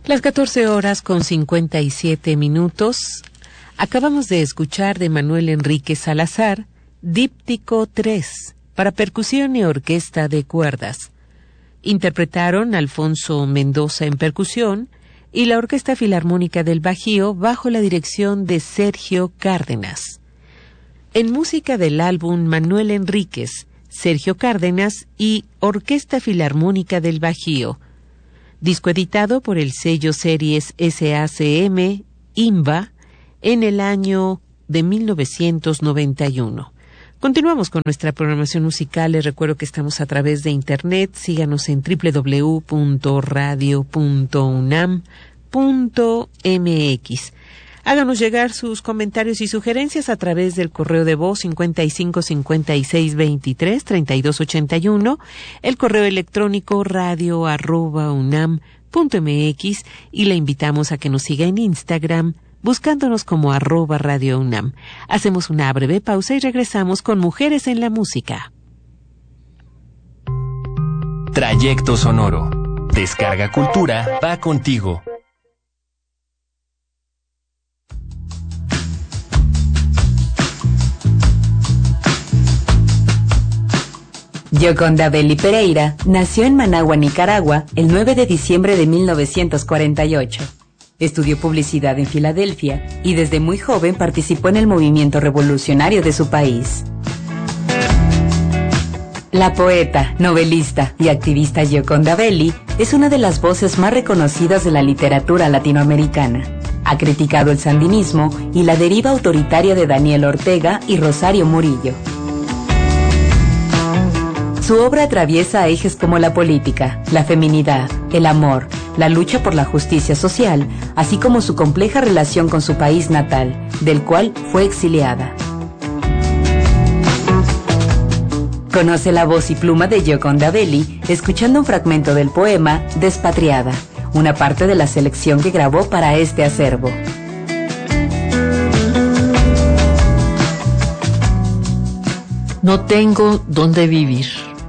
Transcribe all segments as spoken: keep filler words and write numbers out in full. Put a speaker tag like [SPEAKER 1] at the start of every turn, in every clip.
[SPEAKER 1] Las catorce horas con cincuenta y siete minutos. Acabamos de escuchar de Manuel Enrique Salazar, Díptico tres, para percusión y orquesta de cuerdas. Interpretaron Alfonso Mendoza en percusión y la Orquesta Filarmónica del Bajío bajo la dirección de Sergio Cárdenas. En música del álbum Manuel Enríquez, Sergio Cárdenas y Orquesta Filarmónica del Bajío, disco editado por el sello Series S A C M, I M B A, en el año de mil novecientos noventa y uno. Continuamos con nuestra programación musical. Les recuerdo que estamos a través de internet. Síganos en doble u doble u doble u punto radio punto unam punto m x. Háganos llegar sus comentarios y sugerencias a través del correo de voz cincuenta y cinco cincuenta y seis veintitrés treinta y dos ochenta y uno, el correo electrónico radio arroba unam punto m x, y le invitamos a que nos siga en Instagram buscándonos como arroba Radio UNAM. Hacemos una breve pausa y regresamos con Mujeres en la Música.
[SPEAKER 2] Trayecto sonoro. Descarga Cultura va contigo.
[SPEAKER 3] Yoconda Belli Pereira nació en Managua, Nicaragua, el nueve de diciembre de mil novecientos cuarenta y ocho. Estudió publicidad en Filadelfia y desde muy joven participó en el movimiento revolucionario de su país. La poeta, novelista y activista Yoconda Belli es una de las voces más reconocidas de la literatura latinoamericana. Ha criticado el sandinismo y la deriva autoritaria de Daniel Ortega y Rosario Murillo. Su obra atraviesa ejes como la política, la feminidad, el amor, la lucha por la justicia social, así como su compleja relación con su país natal, del cual fue exiliada. Conoce la voz y pluma de Yoconda Belli escuchando un fragmento del poema Despatriada, una parte de la selección que grabó para este acervo.
[SPEAKER 4] No tengo dónde vivir.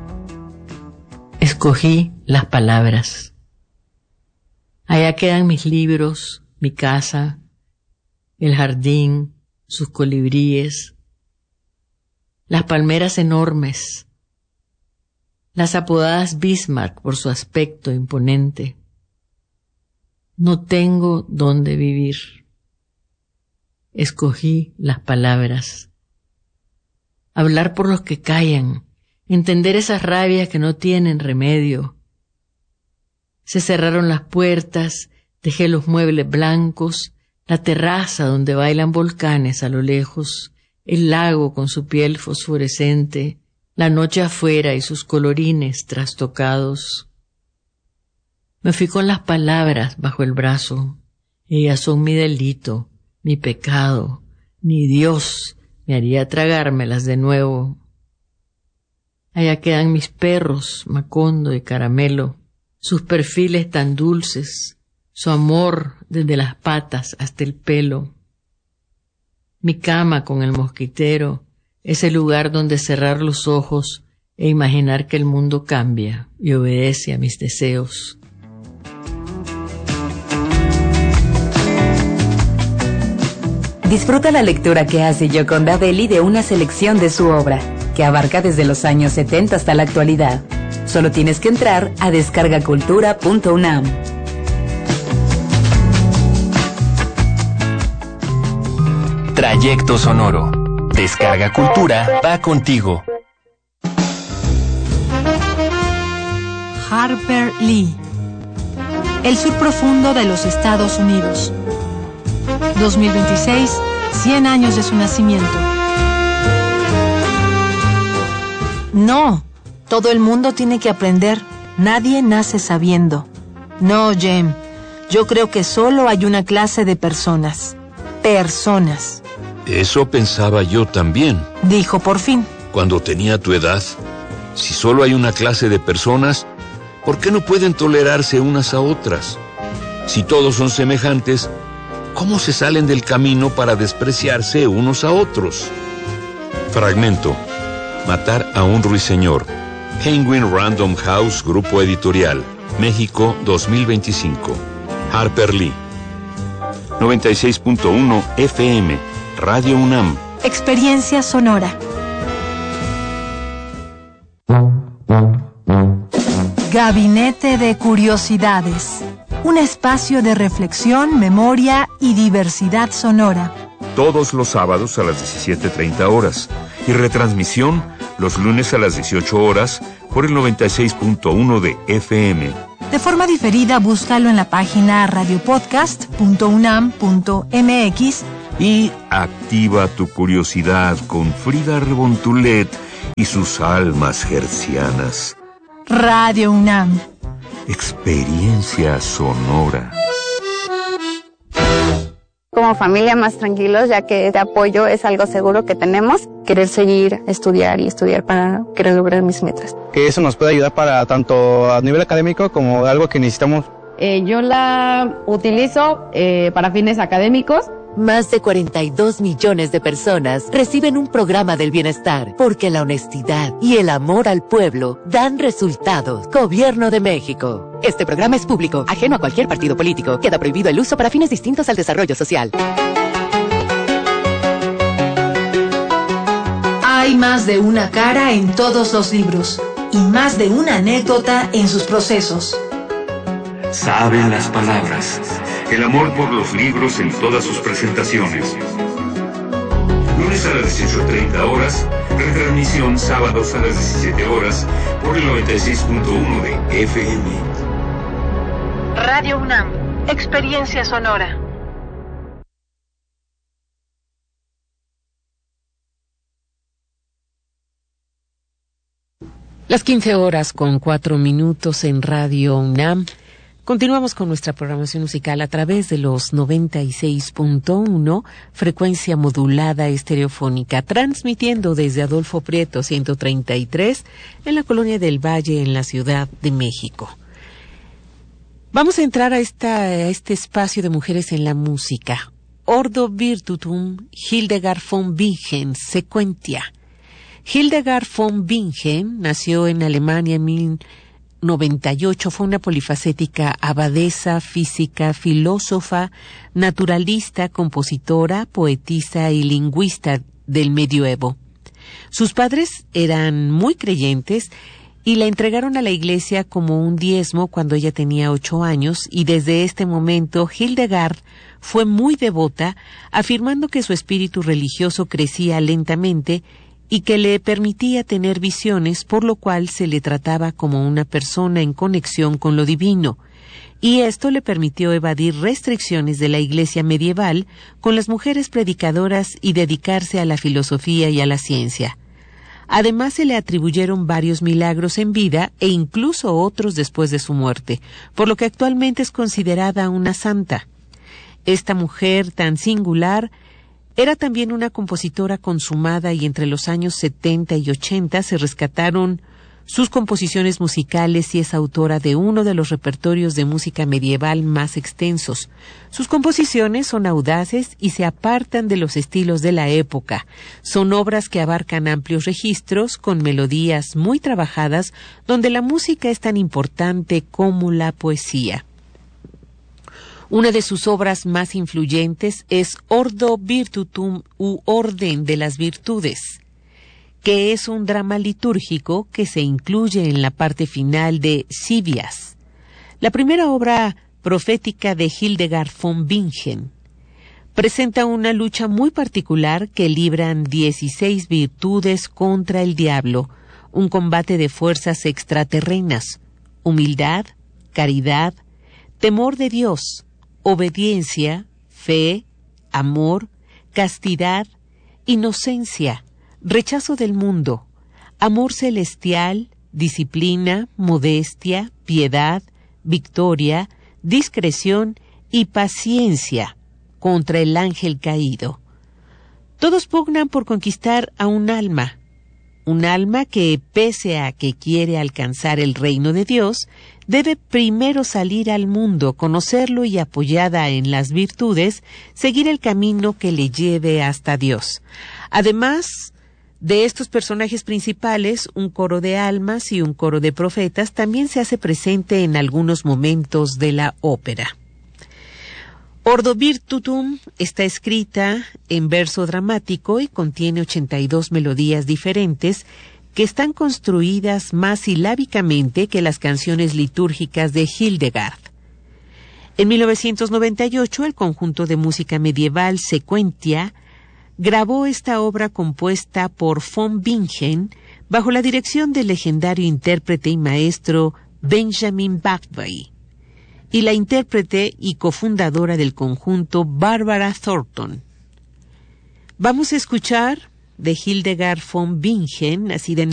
[SPEAKER 4] Escogí las palabras. Allá quedan mis libros, mi casa, el jardín, sus colibríes, las palmeras enormes, las apodadas Bismarck por su aspecto imponente. No tengo dónde vivir. Escogí las palabras. Hablar por los que callan, entender esas rabias que no tienen remedio. Se cerraron las puertas, dejé los muebles blancos, la terraza donde bailan volcanes a lo lejos, el lago con su piel fosforescente, la noche afuera y sus colorines trastocados. Me fui con las palabras bajo el brazo. Ellas son mi delito, mi pecado, ni Dios me haría tragármelas de nuevo. Allá quedan mis perros, Macondo y Caramelo, sus perfiles tan dulces, su amor desde las patas hasta el pelo. Mi cama con el mosquitero, ese lugar donde cerrar los ojos e imaginar que el mundo cambia y obedece a mis deseos.
[SPEAKER 3] Disfruta la lectura que hace Yoconda Belli de una selección de su obra, que abarca desde los años setenta hasta la actualidad. Solo tienes que entrar a descarga cultura punto unam.
[SPEAKER 2] Trayecto sonoro. Descarga Cultura va contigo.
[SPEAKER 5] Harper Lee. El sur profundo de los Estados Unidos. dos mil veintiséis, cien años de su nacimiento. No, todo el mundo tiene que aprender. Nadie nace sabiendo. No, Jem, yo creo que solo hay una clase de personas. Personas.
[SPEAKER 6] Eso pensaba yo también.
[SPEAKER 5] Dijo por fin.
[SPEAKER 6] Cuando tenía tu edad, si solo hay una clase de personas, ¿por qué no pueden tolerarse unas a otras? Si todos son semejantes, ¿cómo se salen del camino para despreciarse unos a otros? Fragmento. Matar a un ruiseñor. Penguin Random House, Grupo Editorial. México dos mil veinticinco. Harper Lee. noventa y seis punto uno F M, Radio UNAM.
[SPEAKER 5] Experiencia sonora. Gabinete de Curiosidades. Un espacio de reflexión, memoria y diversidad sonora.
[SPEAKER 6] Todos los sábados a las diecisiete treinta horas y retransmisión los lunes a las dieciocho horas por el noventa y seis punto uno de F M.
[SPEAKER 5] De forma diferida, búscalo en la página radiopodcast punto unam punto m x
[SPEAKER 6] y activa tu curiosidad con Frida Rebontulet y sus almas hercianas.
[SPEAKER 5] Radio UNAM.
[SPEAKER 6] Experiencia sonora.
[SPEAKER 7] Como familia más tranquilos, ya que este apoyo es algo seguro que tenemos. Querer seguir, estudiar y estudiar para querer lograr mis metas.
[SPEAKER 8] Que eso nos puede ayudar para tanto a nivel académico como algo que necesitamos.
[SPEAKER 9] Eh, yo la utilizo eh, para fines académicos.
[SPEAKER 10] Más de cuarenta y dos millones de personas reciben un programa del bienestar porque la honestidad y el amor al pueblo dan resultados. Gobierno de México. Este programa es público, ajeno a cualquier partido político. Queda prohibido el uso para fines distintos al desarrollo social.
[SPEAKER 5] Hay más de una cara en todos los libros y más de una anécdota en sus procesos.
[SPEAKER 6] Saben las palabras. El amor por los libros en todas sus presentaciones. Lunes a las dieciocho treinta horas, retransmisión sábados a las diecisiete horas por el noventa y seis punto uno de F M.
[SPEAKER 5] Radio UNAM, experiencia sonora.
[SPEAKER 1] Las quince horas con cuatro minutos en Radio UNAM. Continuamos con nuestra programación musical a través de los noventa y seis punto uno, frecuencia modulada estereofónica, transmitiendo desde Adolfo Prieto ciento treinta y tres en la Colonia del Valle, en la Ciudad de México. Vamos a entrar a, esta, a este espacio de mujeres en la música. Ordo Virtutum, Hildegard von Bingen, Sequentia. Hildegard von Bingen nació en Alemania en mil noventa y ocho, fue una polifacética abadesa, física, filósofa, naturalista, compositora, poetisa y lingüista del medioevo. Sus padres eran muy creyentes y la entregaron a la iglesia como un diezmo cuando ella tenía ocho años, y desde este momento Hildegard fue muy devota, afirmando que su espíritu religioso crecía lentamente y que le permitía tener visiones, por lo cual se le trataba como una persona en conexión con lo divino, y esto le permitió evadir restricciones de la iglesia medieval con las mujeres predicadoras y dedicarse a la filosofía y a la ciencia. Además, se le atribuyeron varios milagros en vida e incluso otros después de su muerte, por lo que actualmente es considerada una santa. Esta mujer tan singular era también una compositora consumada, y entre los años setenta y ochenta se rescataron sus composiciones musicales y es autora de uno de los repertorios de música medieval más extensos. Sus composiciones son audaces y se apartan de los estilos de la época. Son obras que abarcan amplios registros con melodías muy trabajadas, donde la música es tan importante como la poesía. Una de sus obras más influyentes es Ordo Virtutum, u Orden de las Virtudes, que es un drama litúrgico que se incluye en la parte final de Sivias, la primera obra profética de Hildegard von Bingen. Presenta una lucha muy particular que libran dieciséis virtudes contra el diablo, un combate de fuerzas extraterrenas, humildad, caridad, temor de Dios, obediencia, fe, amor, castidad, inocencia, rechazo del mundo, amor celestial, disciplina, modestia, piedad, victoria, discreción y paciencia contra el ángel caído. Todos pugnan por conquistar a un alma, un alma que, pese a que quiere alcanzar el reino de Dios, debe primero salir al mundo, conocerlo y, apoyada en las virtudes, seguir el camino que le lleve hasta Dios. Además de estos personajes principales, un coro de almas y un coro de profetas también se hace presente en algunos momentos de la ópera. Ordo Virtutum está escrita en verso dramático y contiene ochenta y dos melodías diferentes que están construidas más silábicamente que las canciones litúrgicas de Hildegard. En mil novecientos noventa y ocho, el conjunto de música medieval Sequentia grabó esta obra compuesta por von Bingen bajo la dirección del legendario intérprete y maestro Benjamin Bugby y la intérprete y cofundadora del conjunto Barbara Thornton. Vamos a escuchar de Hildegard von Bingen, nacida en